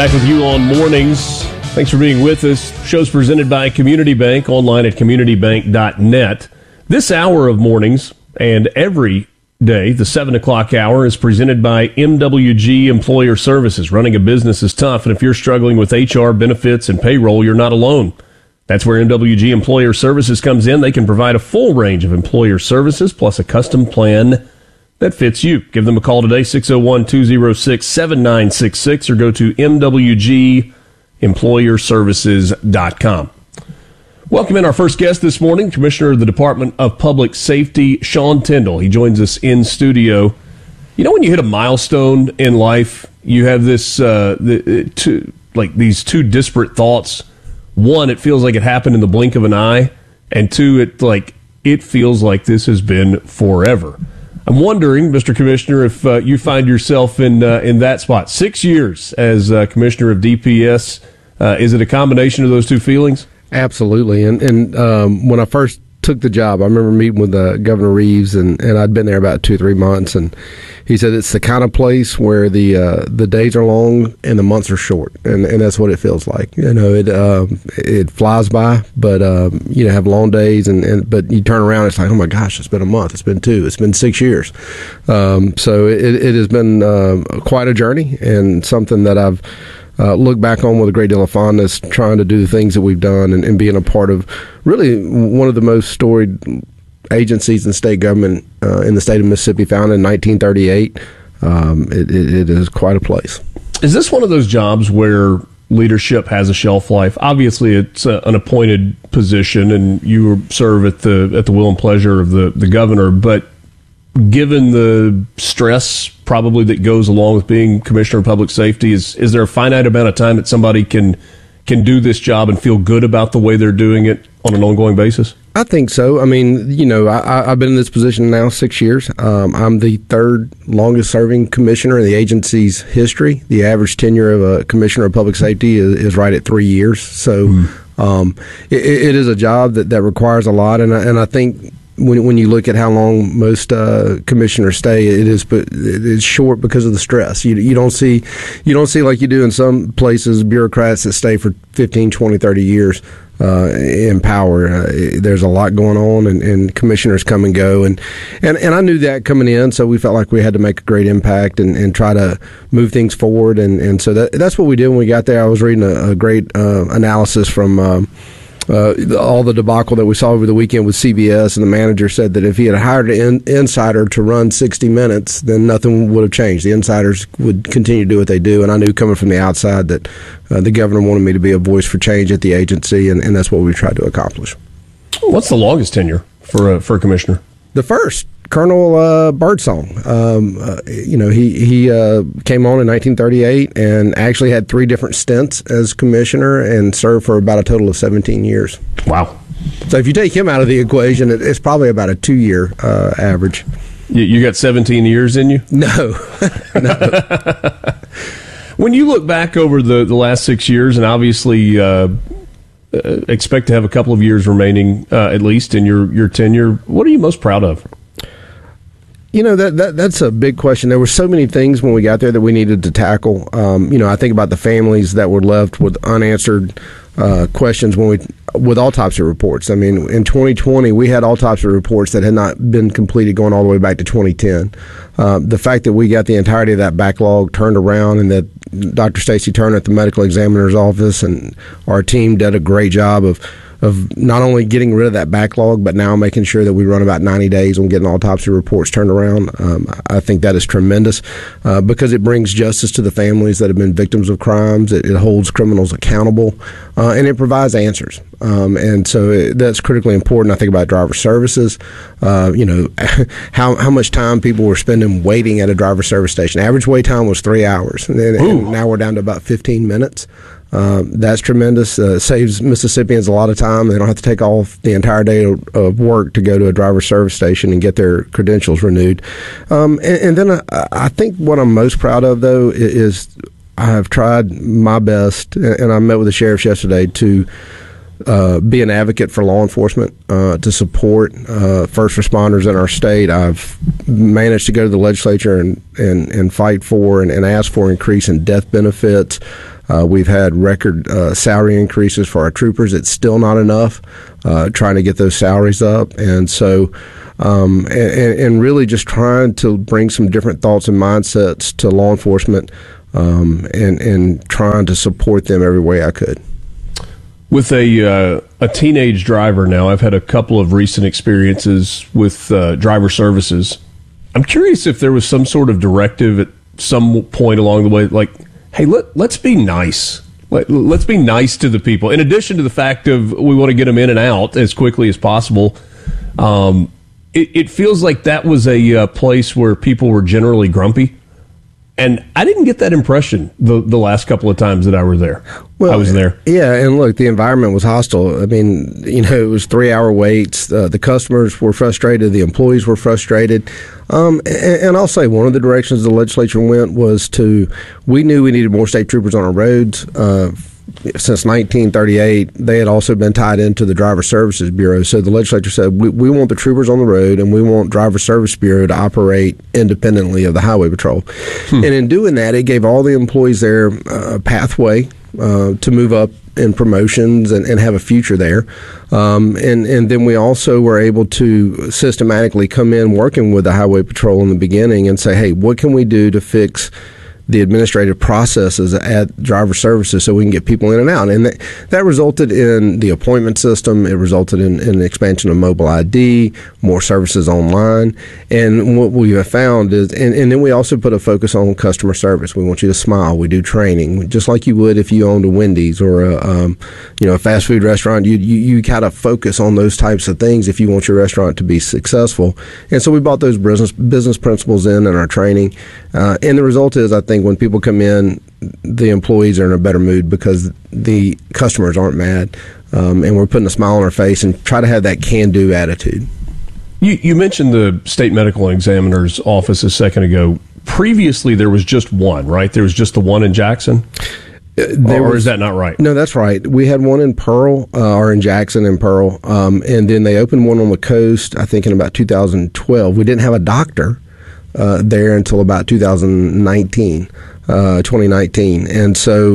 Back with you on mornings. Thanks for being with us. Show's presented by Community Bank, online at communitybank.net. This hour of mornings and every day, the 7 o'clock hour, is presented by MWG Employer Services. Running a business is tough, and if you're struggling with HR, benefits, and payroll, you're not alone. That's where MWG Employer Services comes in. They can provide a full range of employer services, plus a custom plan that fits you. Give them a call today, 601-206-7966, or go to MWGEmployerServices.com. Welcome in our first guest this morning, Commissioner of the Department of Public Safety, Sean Tindell. He joins us in studio. You know, when you hit a milestone in life, you have this these two disparate thoughts. One, it feels like it happened in the blink of an eye, and two, it feels like this has been forever. I'm wondering, Mr. Commissioner, if you find yourself in that spot. 6 years as Commissioner of DPS. Is it a combination of those two feelings? Absolutely. And when I first took the job, I remember meeting with Governor Reeves, and I'd been there about 2-3 months, and he said it's the kind of place where the days are long and the months are short, and that's what it feels like. You know, it flies by, but you have long days, but you turn around, it's like, oh my gosh, it's been a month, it's been 2, it's been 6 years. So it has been quite a journey, and something that I've look back on with a great deal of fondness, trying to do the things that we've done and being a part of really one of the most storied agencies in state government in the state of Mississippi, founded in 1938. It is quite a place. Is this one of those jobs where leadership has a shelf life? Obviously, it's an appointed position, and you serve at the will and pleasure of the governor, but given the stress probably that goes along with being Commissioner of Public Safety, is there a finite amount of time that somebody can do this job and feel good about the way they're doing it on an ongoing basis? I think so. I mean, you know, I've been in this position now 6 years. I'm the third longest serving commissioner in the agency's history. The average tenure of a commissioner of public safety is right at 3 years. So it is a job that requires a lot, and I think when you look at how long most commissioners stay, it's short because of the stress. You don't see like you do in some places, bureaucrats that stay for 15, 20, 30 years in power. There's a lot going on, and commissioners come and go, and I knew that coming in, so we felt like we had to make a great impact and try to move things forward, and so that's what we did when we got there. I was reading a great analysis from all the debacle that we saw over the weekend with CBS, and the manager said that if he had hired an insider to run 60 Minutes, then nothing would have changed. The insiders would continue to do what they do, and I knew coming from the outside that the governor wanted me to be a voice for change at the agency, and that's what we tried to accomplish. What's the longest tenure for a commissioner? The first. Colonel Birdsong. He came on in 1938 and actually had 3 different stints as commissioner and served for about a total of 17 years. Wow. So if you take him out of the equation, it's probably about a 2-year average. You got 17 years in you? No. When you look back over the last 6 years, and obviously expect to have a couple of years remaining at least in your tenure, what are you most proud of? You know, that's a big question. There were so many things when we got there that we needed to tackle. I think about the families that were left with unanswered questions with autopsy reports. I mean, in 2020, we had autopsy reports that had not been completed going all the way back to 2010. The fact that we got the entirety of that backlog turned around, and that Dr. Stacy Turner at the medical examiner's office and our team did a great job of not only getting rid of that backlog, but now making sure that we run about 90 days on getting autopsy reports turned around. I think that is tremendous because it brings justice to the families that have been victims of crimes. It holds criminals accountable, and it provides answers. And so that's critically important. I think about driver services, how much time people were spending waiting at a driver service station. Average wait time was 3 hours, and now we're down to about 15 minutes. That's tremendous. Saves Mississippians a lot of time. They don't have to take off the entire day of work to go to a driver service station and get their credentials renewed. And then I think what I'm most proud of, though, is I have tried my best, and I met with the sheriffs yesterday, to be an advocate for law enforcement, to support first responders in our state. I've managed to go to the legislature and fight for and ask for increase in death benefits. We've had record salary increases for our troopers. It's still not enough, trying to get those salaries up. And so, and really just trying to bring some different thoughts and mindsets to law enforcement, and trying to support them every way I could. With a teenage driver now, I've had a couple of recent experiences with driver services. I'm curious if there was some sort of directive at some point along the way, like, hey, let's be nice. Let's be nice to the people. In addition to the fact of we want to get them in and out as quickly as possible, it feels like that was a place where people were generally grumpy. And I didn't get that impression the last couple of times that I was there. I was there. Yeah, and look, the environment was hostile. I mean, it was 3-hour waits. The customers were frustrated. The employees were frustrated. And I'll say one of the directions the legislature went was we knew we needed more state troopers on our roads. Since 1938, they had also been tied into the Driver Services Bureau. So the legislature said, we want the troopers on the road, and we want Driver Service Bureau to operate independently of the Highway Patrol. And in doing that, it gave all the employees there a pathway to move up in promotions and have a future there. And then we also were able to systematically come in working with the Highway Patrol in the beginning and say, hey, what can we do to fix the administrative processes at driver services so we can get people in and out. And that resulted in the appointment system. It resulted in an expansion of mobile ID, more services online. And what we have found is, and then we also put a focus on customer service. We want you to smile. We do training, just like you would if you owned a Wendy's or a fast food restaurant. You kind of focus on those types of things if you want your restaurant to be successful. And so we brought those business principles in our training. And the result is, I think, when people come in, the employees are in a better mood because the customers aren't mad, and we're putting a smile on our face and try to have that can-do attitude. You mentioned the state medical examiner's office a second ago. Previously, there was just one, right? There was just the one in Jackson? Or is that not right? No, that's right. We had one in Pearl, or in Jackson and Pearl, and then they opened one on the coast, I think, in about 2012. We didn't have a doctor there until about 2019. 2019, and so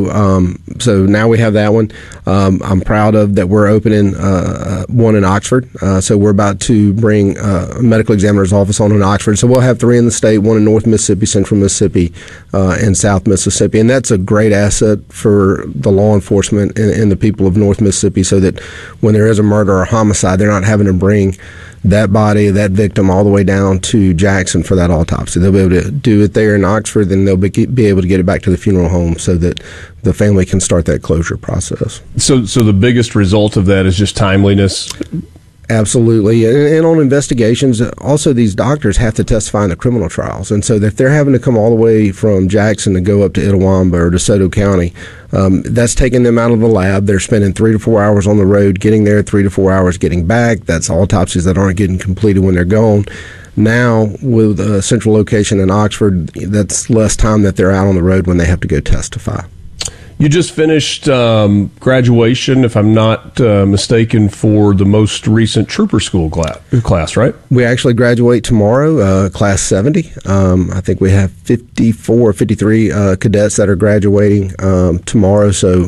now we have that one. I'm proud of that. We're opening one in Oxford, so we're about to bring a medical examiner's office on in Oxford. So we'll have 3 in the state: one in North Mississippi, Central Mississippi, and South Mississippi, and that's a great asset for the law enforcement and the people of North Mississippi, so that when there is a murder or homicide, they're not having to bring that body, that victim, all the way down to Jackson for that autopsy. They'll be able to do it there in Oxford, then they'll be able to get it back to the funeral home so that the family can start that closure process. So the biggest result of that is just timeliness? Absolutely. And on investigations, also these doctors have to testify in the criminal trials. And so if they're having to come all the way from Jackson to go up to Itawamba or DeSoto County, that's taking them out of the lab. They're spending 3 to 4 hours on the road, getting there, 3 to 4 hours getting back. That's autopsies that aren't getting completed when they're gone. Now, with a central location in Oxford, that's less time that they're out on the road when they have to go testify. You just finished graduation, if I'm not mistaken, for the most recent trooper school class, right? We actually graduate tomorrow, class 70. I think we have 54 or 53 cadets that are graduating tomorrow, so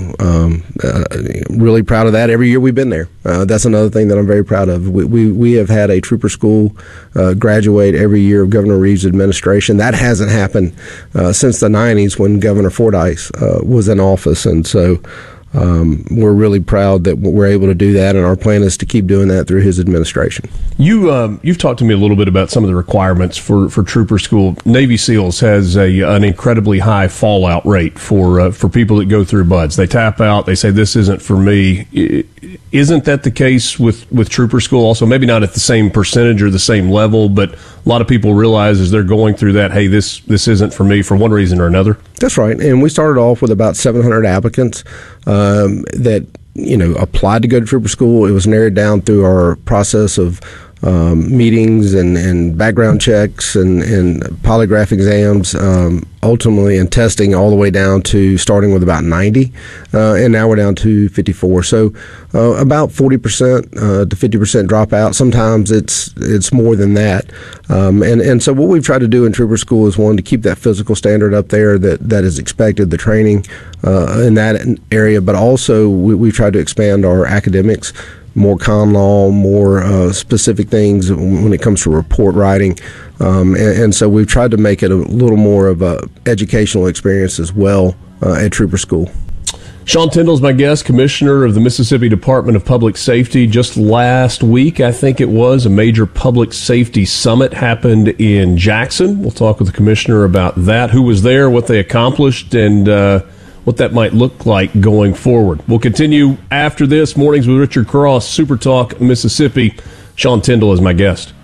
really proud of that. Every year we've been there. That's another thing that I'm very proud of. We have had a trooper school graduate every year of Governor Reeves' administration. That hasn't happened since the 90s when Governor Fordyce was in office. And so we're really proud that we're able to do that, and our plan is to keep doing that through his administration. You've talked to me a little bit about some of the requirements for trooper school. Navy SEALs has an incredibly high fallout rate for people that go through BUD/S. They tap out. They say, this isn't for me. Isn't that the case with trooper school also? Maybe not at the same percentage or the same level, but a lot of people realize as they're going through that, hey, this isn't for me for one reason or another. That's right. And we started off with about 700 applicants that applied to go to trooper school. It was narrowed down through our process of meetings and background checks and polygraph exams, ultimately, and testing all the way down to starting with about 90, and now we're down to 54. So about 40% to 50% dropout. Sometimes it's more than that. And so what we've tried to do in Trooper School is, one, to keep that physical standard up there that is expected, the training in that area, but also we've tried to expand our academics, more con law, more specific things when it comes to report writing. And so we've tried to make it a little more of a educational experience as well at Trooper School. Sean Tindall is my guest, Commissioner of the Mississippi Department of Public Safety. Just last week, I think it was, a major public safety summit happened in Jackson. We'll talk with the Commissioner about that, who was there, what they accomplished, and what that might look like going forward. We'll continue after this. Mornings with Richard Cross, Super Talk Mississippi. Sean Tindall is my guest.